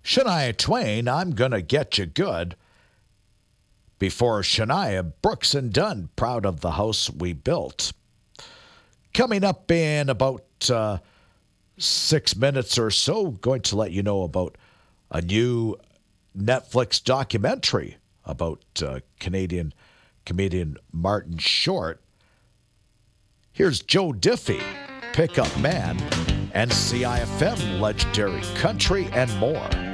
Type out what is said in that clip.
Shania Twain, I'm Gonna Get You Good. Before Shania, Brooks and Dunn, Proud of the House We Built. Coming up in about 6 minutes or so, going to let you know about a new Netflix documentary about Canadian comedian Martin Short. Here's Joe Diffie, Pickup Man, and CIFM, Legendary Country, and more.